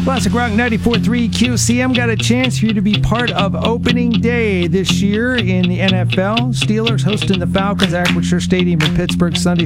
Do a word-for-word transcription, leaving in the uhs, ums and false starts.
Classic Rock ninety-four point three Q C M got a chance for you to be part of opening day this year in the N F L. Steelers hosting the Falcons at Acrisure Stadium in Pittsburgh Sunday,